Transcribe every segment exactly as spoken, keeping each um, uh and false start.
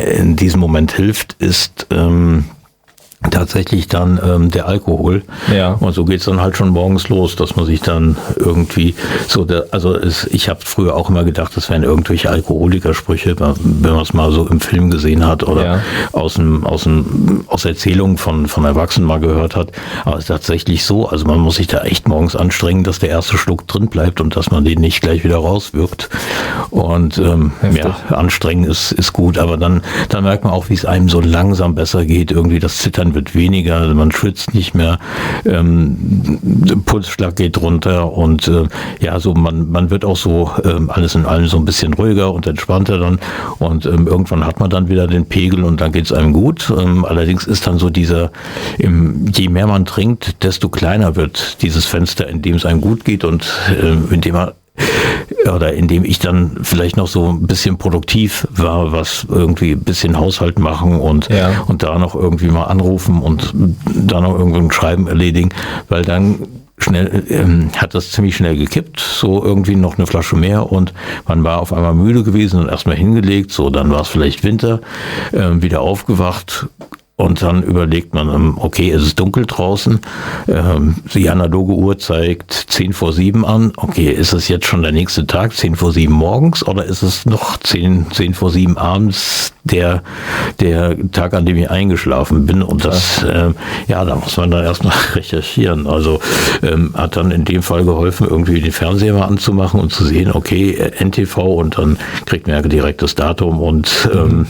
in diesem Moment hilft, ist ähm, tatsächlich dann ähm, der Alkohol. Ja. Und so geht's dann halt schon morgens los, dass man sich dann irgendwie so, der, also es, ich habe früher auch immer gedacht, das wären irgendwelche Alkoholikersprüche, wenn man es mal so im Film gesehen hat oder ja. aus dem, aus dem, aus Erzählungen von, von Erwachsenen mal gehört hat. Aber es ist tatsächlich so, also man muss sich da echt morgens anstrengen, dass der erste Schluck drin bleibt und dass man den nicht gleich wieder rauswirkt. Und ähm, ja, anstrengen ist, ist gut, aber dann, dann merkt man auch, wie es einem so langsam besser geht, irgendwie das Zittern wird weniger, man schwitzt nicht mehr, ähm, der Pulsschlag geht runter und äh, ja, so man man wird auch so ähm, alles in allem so ein bisschen ruhiger und entspannter dann und ähm, irgendwann hat man dann wieder den Pegel und dann geht es einem gut. Ähm, allerdings ist dann so dieser, im, je mehr man trinkt, desto kleiner wird dieses Fenster, in dem es einem gut geht und äh, in dem man oder indem ich dann vielleicht noch so ein bisschen produktiv war, was irgendwie ein bisschen Haushalt machen und, ja. und da noch irgendwie mal anrufen und da noch irgendwie ein Schreiben erledigen, weil dann schnell ähm, hat das ziemlich schnell gekippt, so irgendwie noch eine Flasche mehr und man war auf einmal müde gewesen und erstmal hingelegt, so dann war es vielleicht Winter, äh, wieder aufgewacht. Und dann überlegt man, okay, es ist dunkel draußen, die analoge Uhr zeigt zehn vor sieben an, okay, ist es jetzt schon der nächste Tag, zehn vor sieben morgens oder ist es noch zehn vor sieben abends der, der Tag, an dem ich eingeschlafen bin? Und das, äh, ja, da muss man dann erstmal recherchieren. Also ähm, hat dann in dem Fall geholfen, irgendwie den Fernseher mal anzumachen und zu sehen, okay, N T V und dann kriegt man ja direkt das Datum und ähm,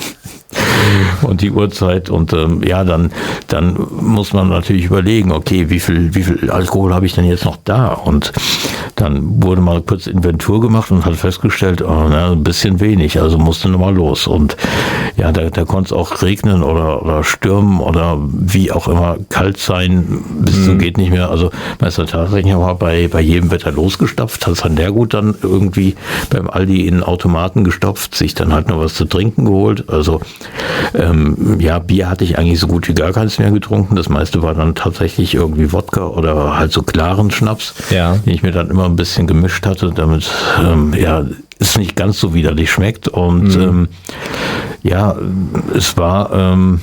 und die Uhrzeit und ähm, ja, dann dann muss man natürlich überlegen, okay, wie viel wie viel Alkohol habe ich denn jetzt noch da? Und dann wurde mal kurz Inventur gemacht und hat festgestellt, oh, na, ein bisschen wenig, also musste nochmal los. Und ja, da, da konnte es auch regnen oder, oder stürmen oder wie auch immer kalt sein, bis mhm. so geht nicht mehr. Also man ist dann tatsächlich mal bei, bei jedem Wetter losgestapft, hat es an der gut dann irgendwie beim Aldi in den Automaten gestopft, sich dann halt noch was zu trinken geholt. Also ähm, ja, Bier hatte ich eigentlich so gut wie gar keins mehr getrunken. Das meiste war dann tatsächlich irgendwie Wodka oder halt so klaren Schnaps, ja. den ich mir dann immer ein bisschen gemischt hatte, damit ähm, ja, es nicht ganz so widerlich schmeckt. Und mhm. ähm, ja, es war ähm,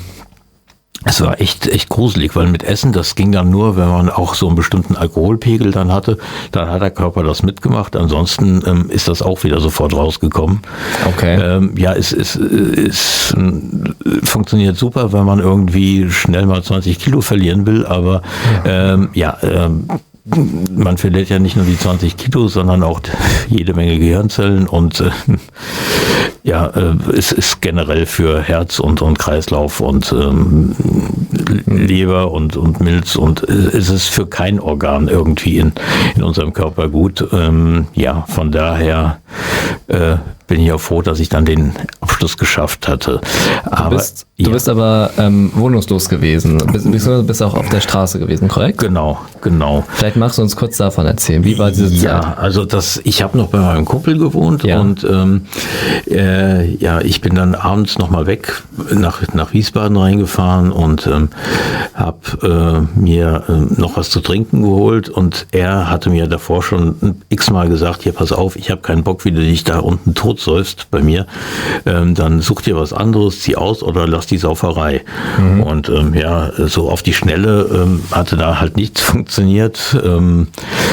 es war echt echt gruselig, weil mit Essen, das ging dann nur, wenn man auch so einen bestimmten Alkoholpegel dann hatte, dann hat der Körper das mitgemacht, ansonsten ähm, ist das auch wieder sofort rausgekommen. Okay. Ähm, ja, es, es, es, es funktioniert super, wenn man irgendwie schnell mal zwanzig Kilo verlieren will, aber ja, ähm, ja ähm, man verliert ja nicht nur die zwanzig Kilo, sondern auch jede Menge Gehirnzellen und äh, ja, äh, es ist generell für Herz und, und Kreislauf und ähm, Leber und, und Milz und äh, es ist für kein Organ irgendwie in, in unserem Körper gut. Ähm, ja, von daher äh, bin ich auch froh, dass ich dann den Abschluss geschafft hatte. Aber, du bist, ja. du bist aber ähm, wohnungslos gewesen, bist, bist, bist auch auf der Straße gewesen, korrekt? Genau, genau. Vielleicht magst du uns kurz davon erzählen. Wie war diese Zeit? Ja, also das, ich habe noch bei meinem Kumpel gewohnt ja. und ähm, äh, ja, ich bin dann abends nochmal weg nach, nach Wiesbaden reingefahren und ähm, habe äh, mir äh, noch was zu trinken geholt und er hatte mir davor schon x-mal gesagt, hier pass auf, ich habe keinen Bock, wie du dich da unten totsäufst bei mir, ähm, dann such dir was anderes, zieh aus oder lass die Sauferei. Mhm. Und ähm, ja, so auf die Schnelle ähm, hatte da halt nichts funktioniert ähm,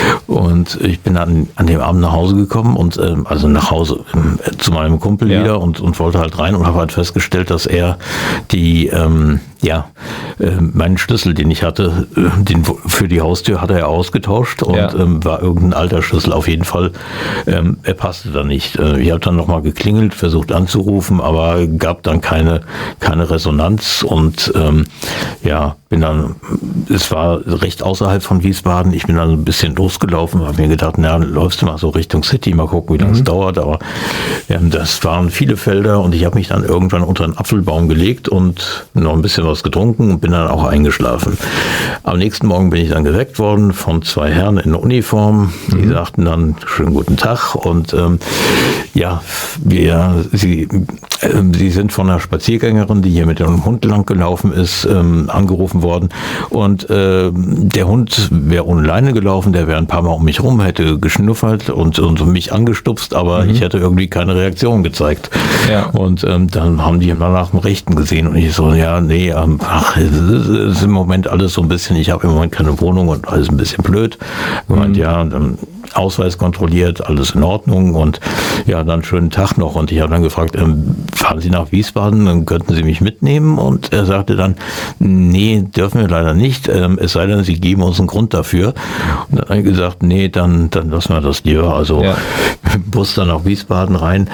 und ich bin dann an dem Abend nach Hause gekommen und ähm, also nach Hause ähm, zu meinem Kumpel ja. wieder und, und wollte halt rein und habe halt festgestellt, dass er die ähm, ja, äh, meinen Schlüssel, den ich hatte, äh, den für die Haustür hat er ausgetauscht und ja. ähm, war irgendein alter Schlüssel auf jeden Fall. Ähm, er passte da nicht. Äh, ich habe dann nochmal geklingelt, versucht anzurufen, aber gab dann keine keine Resonanz und ähm, ja, bin dann, es war recht außerhalb von Wiesbaden, ich bin dann ein bisschen losgelaufen, habe mir gedacht, na, läufst du mal so Richtung City, mal gucken, wie lange es mhm. dauert, aber ähm, das waren viele Felder und ich habe mich dann irgendwann unter einen Apfelbaum gelegt und noch ein bisschen was getrunken und bin dann auch eingeschlafen. Am nächsten Morgen bin ich dann geweckt worden von zwei Herren in Uniform. Die mhm. sagten dann, schönen guten Tag. Und ähm, ja, wir, sie, äh, sie sind von einer Spaziergängerin, die hier mit dem Hund lang gelaufen ist, ähm, angerufen worden. Und äh, der Hund wäre ohne Leine gelaufen, der wäre ein paar Mal um mich rum, hätte geschnuffert und, und mich angestupst, aber mhm. ich hätte irgendwie keine Reaktion gezeigt. Ja. Und ähm, dann haben die mal nach dem Rechten gesehen und ich so, ja, nee, ähm, ach, es ist, ist im Moment alles so ein bisschen, ich habe im Moment keine Wohnung und alles ein bisschen blöd. Gemeint, mhm. ja, und dann Ausweis kontrolliert, alles in Ordnung und ja, dann schönen Tag noch. Und ich habe dann gefragt, ähm, fahren Sie nach Wiesbaden, dann könnten Sie mich mitnehmen? Und er sagte dann, nee, dürfen wir leider nicht, ähm, es sei denn, Sie geben uns einen Grund dafür. Und dann habe ich gesagt, nee, dann, dann lassen wir das lieber. Also ja. Bus dann nach Wiesbaden rein,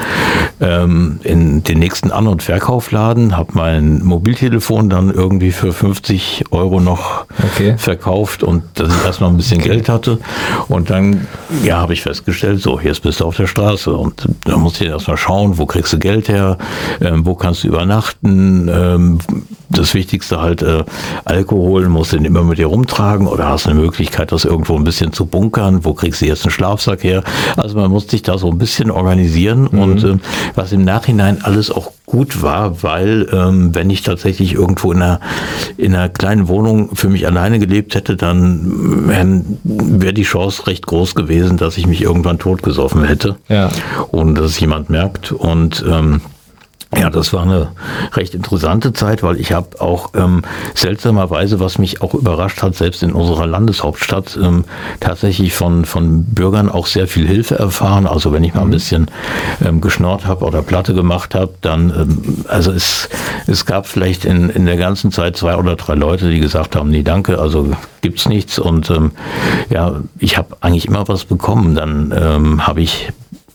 ähm, in den nächsten An- und Verkaufladen, habe mein Mobiltelefon dann irgendwie für fünfzig Euro noch okay. verkauft und dass ich erstmal ein bisschen okay. Geld hatte. Und dann ja, habe ich festgestellt, so, jetzt bist du auf der Straße und da musst du erstmal schauen, wo kriegst du Geld her, ähm, wo kannst du übernachten, ähm, das Wichtigste halt, äh, Alkohol musst du den immer mit dir rumtragen oder hast eine Möglichkeit, das irgendwo ein bisschen zu bunkern, wo kriegst du jetzt einen Schlafsack her, also man muss sich da so ein bisschen organisieren mhm. und äh, was im Nachhinein alles auch gut war, weil ähm, wenn ich tatsächlich irgendwo in einer, in einer kleinen Wohnung für mich alleine gelebt hätte, dann wäre die Chance recht groß gewesen, dass ich mich irgendwann totgesoffen hätte, ja. ohne dass es jemand merkt. Und ähm, ja, das war eine recht interessante Zeit, weil ich habe auch ähm, seltsamerweise, was mich auch überrascht hat, selbst in unserer Landeshauptstadt, ähm, tatsächlich von von Bürgern auch sehr viel Hilfe erfahren. Also wenn ich mal ein bisschen ähm, geschnort habe oder Platte gemacht habe, dann, ähm, also es es gab vielleicht in in der ganzen Zeit zwei oder drei Leute, die gesagt haben, nee, danke, also gibt's nichts. Und ähm, ja, ich habe eigentlich immer was bekommen. Dann ähm, habe ich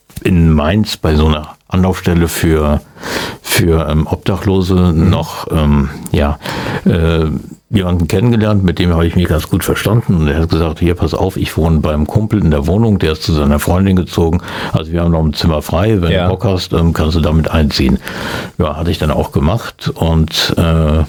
in Mainz bei so einer Anlaufstelle für für ähm, Obdachlose mhm. noch ähm, ja äh, jemanden kennengelernt, mit dem habe ich mich ganz gut verstanden und er hat gesagt, hier pass auf, ich wohne beim Kumpel in der Wohnung, der ist zu seiner Freundin gezogen, also wir haben noch ein Zimmer frei, wenn ja. du Bock hast, ähm, kannst du damit einziehen. Ja, hatte ich dann auch gemacht und äh,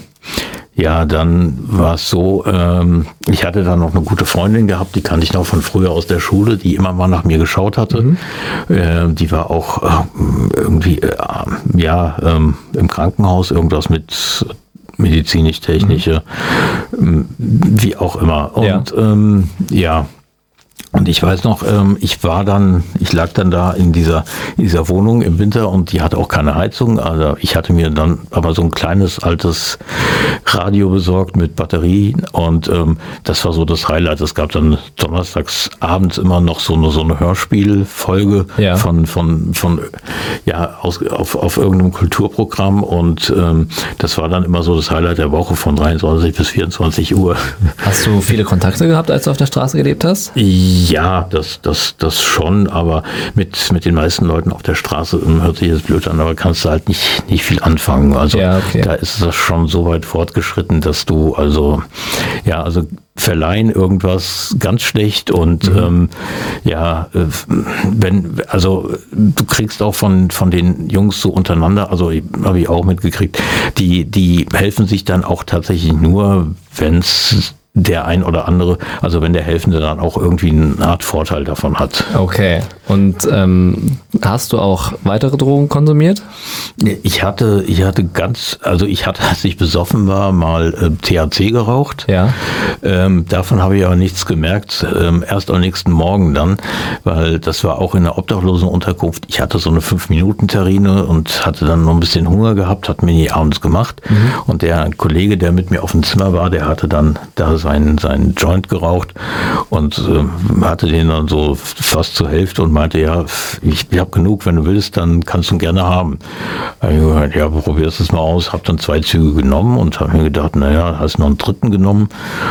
ja, dann war es so, ähm, ich hatte dann noch eine gute Freundin gehabt, die kannte ich noch von früher aus der Schule, die immer mal nach mir geschaut hatte. Mhm. Äh, die war auch äh, irgendwie, äh, ja, ähm, im Krankenhaus, irgendwas mit medizinisch-technische, mhm. wie auch immer. Und ja, ähm, ja. Und ich weiß noch, ich war dann, ich lag dann da in dieser, in dieser Wohnung im Winter und die hatte auch keine Heizung. Also ich hatte mir dann aber so ein kleines altes Radio besorgt mit Batterie und ähm, das war so das Highlight. Es gab dann donnerstags abends immer noch so eine, so eine Hörspielfolge ja. von, von, von, ja, aus, auf, auf irgendeinem Kulturprogramm und ähm, das war dann immer so das Highlight der Woche von dreiundzwanzig bis vierundzwanzig Uhr. Hast du viele Kontakte gehabt, als du auf der Straße gelebt hast? Ja, das, das, das schon, aber mit, mit den meisten Leuten auf der Straße hört sich das blöd an, aber kannst du halt nicht, nicht viel anfangen. Also ja, okay. Da ist das schon so weit fortgeschritten, dass du also, ja, also verleihen irgendwas ganz schlecht und mhm. ähm, ja, wenn, also du kriegst auch von, von den Jungs so untereinander, also habe ich auch mitgekriegt, die, die helfen sich dann auch tatsächlich nur, wenn es der ein oder andere, also wenn der Helfende dann auch irgendwie eine Art Vorteil davon hat. Okay. Und ähm, hast du auch weitere Drogen konsumiert? Ich hatte, ich hatte ganz, also ich hatte, als ich besoffen war, mal äh, T H C geraucht. Ja. Ähm, davon habe ich aber nichts gemerkt. Ähm, erst am nächsten Morgen dann, weil das war auch in einer Obdachlosenunterkunft. Ich hatte so eine fünf-Minuten-Terrine und hatte dann noch ein bisschen Hunger gehabt, hat mir nie abends gemacht. Mhm. Und der Kollege, der mit mir auf dem Zimmer war, der hatte dann da seinen, seinen Joint geraucht und äh, hatte den dann so fast zur Hälfte und meinte, ja, ich, ich habe genug, wenn du willst, dann kannst du ihn gerne haben. Ich gesagt, ja, probierst es mal aus, habe dann zwei Züge genommen und habe mir gedacht, naja, hast noch einen dritten genommen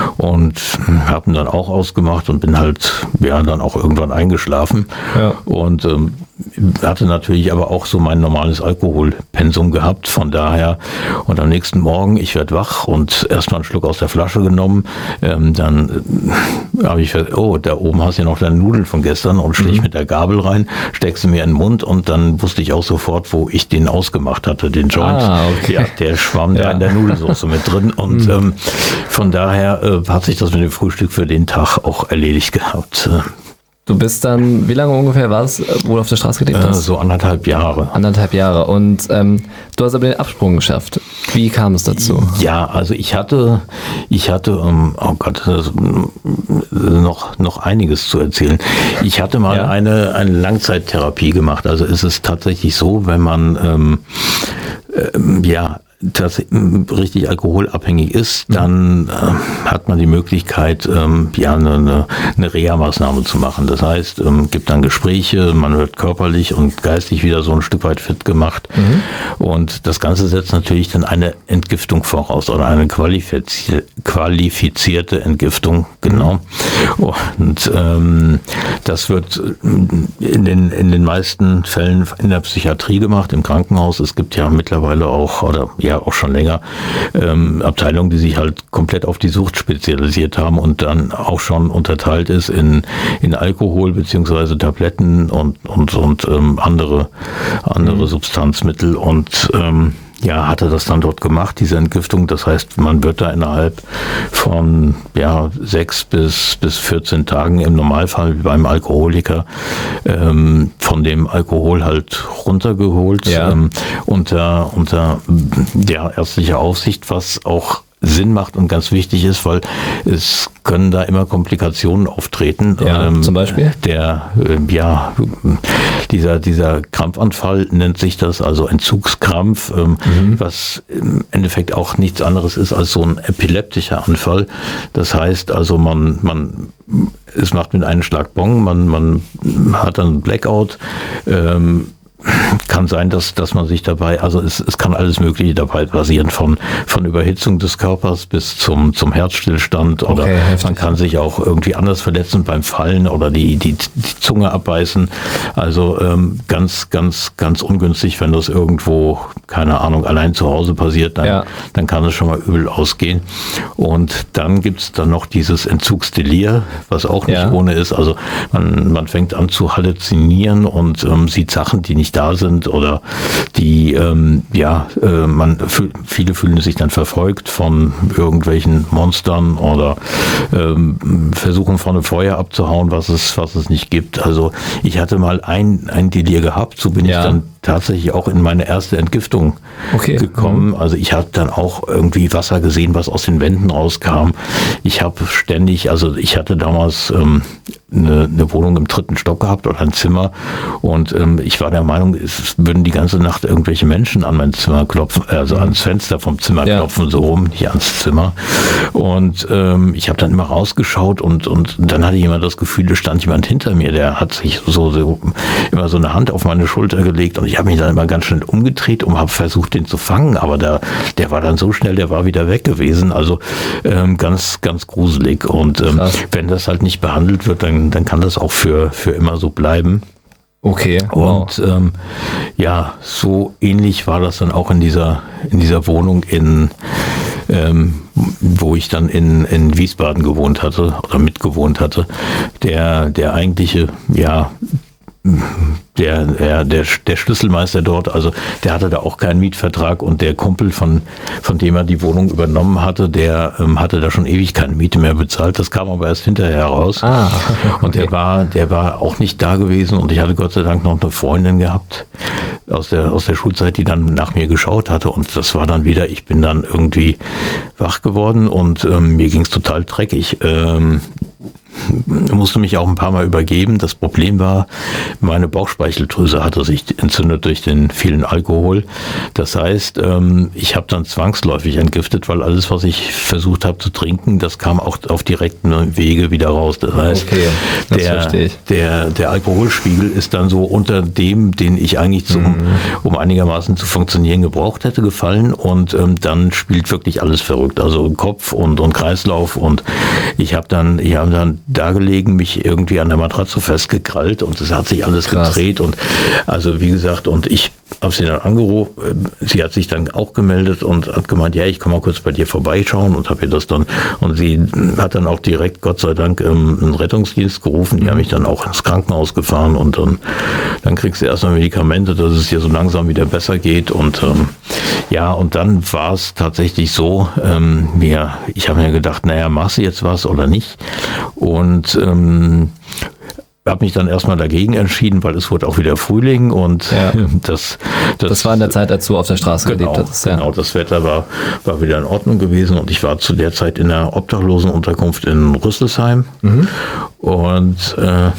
und habe ihn dann auch ausgemacht und bin halt, ja, dann auch irgendwann eingeschlafen. Ja. Und ähm, hatte natürlich aber auch so mein normales Alkoholpensum gehabt, von daher, und am nächsten Morgen, ich werde wach und erstmal einen Schluck aus der Flasche genommen, ähm, dann äh, habe ich gesagt, oh, da oben hast du ja noch deine Nudeln von gestern und stich mhm. mit der Gabel rein, steckst du mir in den Mund und dann wusste ich auch sofort, wo ich den ausgemacht hatte, den Joint. Ah, okay. Ja, der schwamm ja. da in der Nudelsauce mit drin und mhm. ähm, von daher äh, hat sich das mit dem Frühstück für den Tag auch erledigt gehabt. Du bist dann, wie lange ungefähr war es, wo du auf der Straße gelebt hast? Äh, so anderthalb Jahre. Anderthalb Jahre. Und ähm, du hast aber den Absprung geschafft. Wie kam es dazu? Ja, also ich hatte, ich hatte, ähm, oh Gott, das, noch noch einiges zu erzählen. Ich hatte mal ja. eine eine Langzeittherapie gemacht. Also ist es tatsächlich so, wenn man ähm, ähm, ja das richtig alkoholabhängig ist, dann äh, hat man die Möglichkeit, ähm, ja, eine, eine Reha-Maßnahme zu machen. Das heißt, ähm, gibt dann Gespräche, man wird körperlich und geistig wieder so ein Stück weit fit gemacht. Mhm. Und das Ganze setzt natürlich dann eine Entgiftung voraus oder eine qualifizierte, qualifizierte Entgiftung, genau. Mhm. Und ähm, das wird in den, in den meisten Fällen in der Psychiatrie gemacht, im Krankenhaus. Es gibt ja mittlerweile auch, oder ja, auch schon länger, ähm, Abteilungen, die sich halt komplett auf die Sucht spezialisiert haben und dann auch schon unterteilt ist in, in Alkohol beziehungsweise Tabletten und, und, und ähm, andere, andere mhm. Substanzmittel und ähm, ja, hatte das dann dort gemacht, diese Entgiftung. Das heißt, man wird da innerhalb von ja, sechs bis, bis vierzehn Tagen im Normalfall wie beim Alkoholiker ähm, von dem Alkohol halt runtergeholt, ja. ähm, unter, unter ja, ärztlicher Aufsicht, was auch Sinn macht und ganz wichtig ist, weil es können da immer Komplikationen auftreten. Ja, ähm, zum Beispiel? Der, äh, ja, dieser, dieser Krampfanfall nennt sich das, also Entzugskrampf, ähm, mhm. was im Endeffekt auch nichts anderes ist als so ein epileptischer Anfall. Das heißt also, man, man, es macht mit einem Schlag Bong, man, man hat dann einen Blackout, ähm, kann sein, dass, dass man sich dabei, also es, es kann alles Mögliche dabei passieren, von, von Überhitzung des Körpers bis zum, zum Herzstillstand oder okay, man kann sich auch irgendwie anders verletzen beim Fallen oder die, die, die Zunge abbeißen. Also ähm, ganz, ganz, ganz ungünstig, wenn das irgendwo, keine Ahnung, allein zu Hause passiert, dann, ja. dann kann es schon mal übel ausgehen. Und dann gibt's dann noch dieses Entzugsdelir, was auch nicht ja. ohne ist. Also man, man fängt an zu halluzinieren und ähm, sieht Sachen, die nicht da sind oder die, ähm, ja, äh, man, viele fühlen sich dann verfolgt von irgendwelchen Monstern oder ähm, versuchen von einem Feuer abzuhauen, was es, was es nicht gibt. Also ich hatte mal ein, ein Delir gehabt, so bin ja. ich dann tatsächlich auch in meine erste Entgiftung okay. gekommen. Also ich habe dann auch irgendwie Wasser gesehen, was aus den Wänden rauskam. Ich habe ständig, also ich hatte damals ähm, eine, eine Wohnung im dritten Stock gehabt oder ein Zimmer und ähm, ich war der Meinung, es würden die ganze Nacht irgendwelche Menschen an mein Zimmer klopfen, also mhm. ans Fenster vom Zimmer ja. klopfen, so rum, nicht ans Zimmer. Und ähm, ich habe dann immer rausgeschaut und und dann hatte jemand das Gefühl, es stand jemand hinter mir, der hat sich so, so immer so eine Hand auf meine Schulter gelegt und ich habe mich dann immer ganz schnell umgedreht und habe versucht, den zu fangen, aber der, der war dann so schnell, der war wieder weg gewesen. Also ähm, ganz, ganz gruselig. Und ähm, wenn das halt nicht behandelt wird, dann, dann kann das auch für, für immer so bleiben. Okay. Wow. Und ähm, ja, so ähnlich war das dann auch in dieser, in dieser Wohnung in ähm, wo ich dann in, in Wiesbaden gewohnt hatte oder mitgewohnt hatte. Der, der eigentliche, ja, Der, der, der, der Schlüsselmeister dort, also der hatte da auch keinen Mietvertrag und der Kumpel, von, von dem er die Wohnung übernommen hatte, der ähm, hatte da schon ewig keine Miete mehr bezahlt. Das kam aber erst hinterher raus. Ah, okay. Und der war, der war auch nicht da gewesen und ich hatte Gott sei Dank noch eine Freundin gehabt aus der, aus der Schulzeit, die dann nach mir geschaut hatte und das war dann wieder, ich bin dann irgendwie wach geworden und ähm, mir ging's total dreckig. Ähm, musste mich auch ein paar Mal übergeben. Das Problem war, meine Bauchspeicheldrüse hatte sich entzündet durch den vielen Alkohol. Das heißt, ich habe dann zwangsläufig entgiftet, weil alles, was ich versucht habe zu trinken, das kam auch auf direkten Wege wieder raus. Das heißt, okay, das der, verstehe ich. Der, der Alkoholspiegel ist dann so unter dem, den ich eigentlich zum, mhm. um einigermaßen zu funktionieren gebraucht hätte, gefallen und ähm, dann spielt wirklich alles verrückt. Also Kopf und, und Kreislauf und ich habe dann, ich habe dann da gelegen, mich irgendwie an der Matratze festgekrallt und es hat sich alles Krass. gedreht und also wie gesagt, und ich habe sie dann angerufen, sie hat sich dann auch gemeldet und hat gemeint, ja, ich komme mal kurz bei dir vorbeischauen und habe ihr das dann, und sie hat dann auch direkt, Gott sei Dank, einen Rettungsdienst gerufen, die mhm. haben mich dann auch ins Krankenhaus gefahren und dann, dann kriegst du erstmal Medikamente, dass es dir so langsam wieder besser geht und ähm, ja, und dann war es tatsächlich so, ähm, ja, ich habe mir gedacht, naja, machst du jetzt was oder nicht? Und ähm, habe mich dann erstmal dagegen entschieden, weil es wurde auch wieder Frühling und ja. das, das... Das war in der Zeit, als du auf der Straße genau, gelebt hattest. Ja. Genau, das Wetter war, war wieder in Ordnung gewesen und ich war zu der Zeit in der Obdachlosenunterkunft in Rüsselsheim mhm. und äh,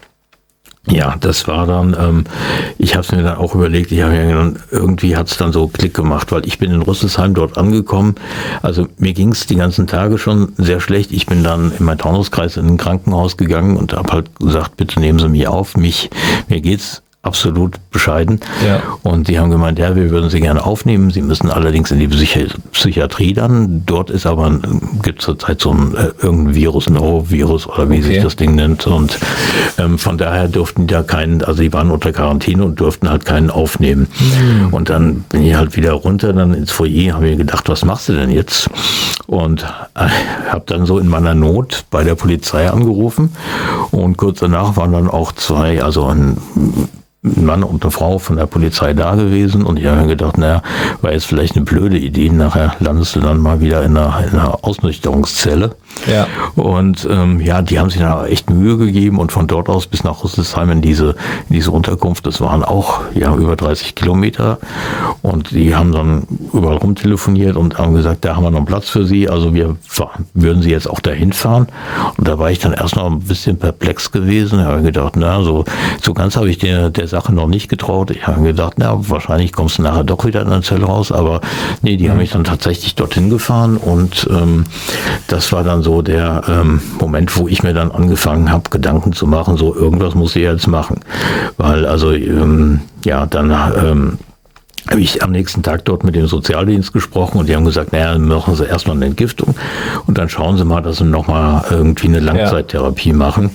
ja, das war dann, ähm, ich habe es mir dann auch überlegt, ich habe ja dann, irgendwie hat es dann so Klick gemacht, weil ich bin in Rüsselsheim dort angekommen, also mir ging es die ganzen Tage schon sehr schlecht, ich bin dann in meinen Taunuskreis in ein Krankenhaus gegangen und habe halt gesagt, bitte nehmen Sie mich auf, mich, mir geht's absolut bescheiden. Ja. Und die haben gemeint, ja, wir würden Sie gerne aufnehmen. Sie müssen allerdings in die Psychi- Psychiatrie dann. Dort ist aber, gibt es zurzeit so ein äh, irgendein Virus, Norovirus oder wie okay. sich das Ding nennt. Und ähm, von daher durften die da keinen, also die waren unter Quarantäne und durften halt keinen aufnehmen. Mhm. Und dann bin ich halt wieder runter, dann ins Foyer, habe mir gedacht, was machst du denn jetzt? Und äh, habe dann so in meiner Not bei der Polizei angerufen. Und kurz danach waren dann auch zwei, also ein ein Mann und eine Frau von der Polizei da gewesen und ich habe mir gedacht, naja, war jetzt vielleicht eine blöde Idee, nachher landest du dann mal wieder in einer, in einer Ausnüchterungszelle. Ja. Und ähm, ja, die haben sich da echt Mühe gegeben und von dort aus bis nach Rüsselsheim in diese, in diese Unterkunft, das waren auch ja über dreißig Kilometer und die haben dann überall rumtelefoniert und haben gesagt, da haben wir noch einen Platz für Sie, also wir fahren, würden Sie jetzt auch dahin fahren und da war ich dann erstmal ein bisschen perplex gewesen, ich habe gedacht, na, so, so ganz habe ich der, der Sache noch nicht getraut. Ich habe gedacht, na, wahrscheinlich kommst du nachher doch wieder in der Zelle raus, aber nee, die mhm. haben mich dann tatsächlich dorthin gefahren und ähm, das war dann so der ähm, Moment, wo ich mir dann angefangen habe, Gedanken zu machen, so irgendwas muss ich jetzt machen, weil also ähm, ja, dann ähm, habe ich am nächsten Tag dort mit dem Sozialdienst gesprochen und die haben gesagt, naja, dann machen Sie erstmal eine Entgiftung und dann schauen Sie mal, dass Sie nochmal irgendwie eine Langzeittherapie ja. machen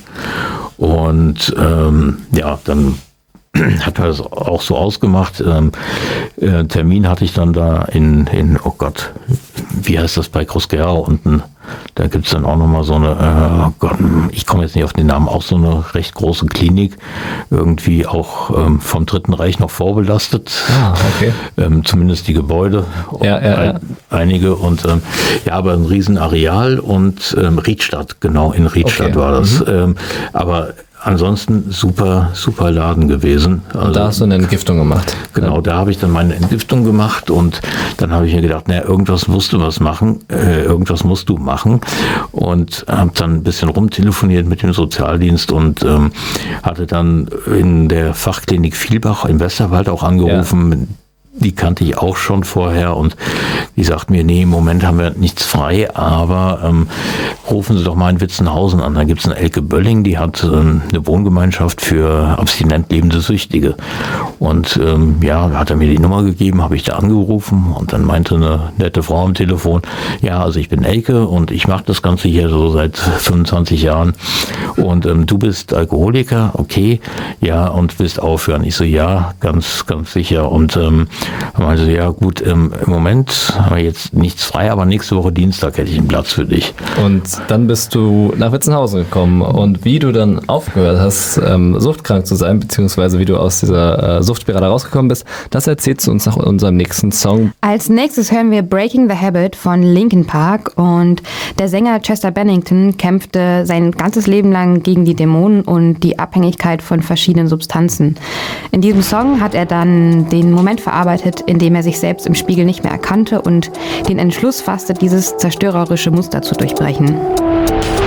und ähm, ja, dann hat man das auch so ausgemacht. Ähm, äh, Termin hatte ich dann da in, in, oh Gott, wie heißt das bei Crosquera unten? Da gibt's dann auch nochmal so eine, äh, oh Gott, ich komme jetzt nicht auf den Namen, auch so eine recht große Klinik, irgendwie auch ähm, vom Dritten Reich noch vorbelastet. Ah, okay. Ähm, zumindest die Gebäude, ja, ja, ein, ja. einige und ähm, ja, aber ein Riesenareal und ähm, Riedstadt, genau, in Riedstadt okay. war das. Mhm. Ähm, aber ansonsten super, super Laden gewesen. Also, da hast du eine Entgiftung gemacht. Genau, ja. da habe ich dann meine Entgiftung gemacht und dann habe ich mir gedacht, naja, irgendwas musst du was machen, äh, irgendwas musst du machen und habe dann ein bisschen rumtelefoniert mit dem Sozialdienst und ähm, hatte dann in der Fachklinik Vielbach im Westerwald auch angerufen. Ja. Die kannte ich auch schon vorher und die sagt mir, nee, im Moment haben wir nichts frei, aber ähm, rufen Sie doch mal in Witzenhausen an. Da gibt es eine Elke Bölling, die hat ähm, eine Wohngemeinschaft für abstinent lebende Süchtige. Und ähm, ja, hat er mir die Nummer gegeben, habe ich da angerufen und dann meinte eine nette Frau am Telefon, ja, also ich bin Elke und ich mache das Ganze hier so seit fünfundzwanzig Jahren und ähm, du bist Alkoholiker, okay, ja, und willst aufhören. Ich so, ja, ganz, ganz sicher und ähm, also ja gut, ähm, im Moment haben wir jetzt nichts frei, aber nächste Woche Dienstag hätte ich einen Platz für dich. Und dann bist du nach Witzenhausen gekommen und wie du dann aufgehört hast, ähm, suchtkrank zu sein, beziehungsweise wie du aus dieser äh, Suchtspirale rausgekommen bist, das erzählst du uns nach unserem nächsten Song. Als nächstes hören wir Breaking the Habit von Linkin Park und der Sänger Chester Bennington kämpfte sein ganzes Leben lang gegen die Dämonen und die Abhängigkeit von verschiedenen Substanzen. In diesem Song hat er dann den Moment verarbeitet, in dem er sich selbst im Spiegel nicht mehr erkannte und den Entschluss fasste, dieses zerstörerische Muster zu durchbrechen.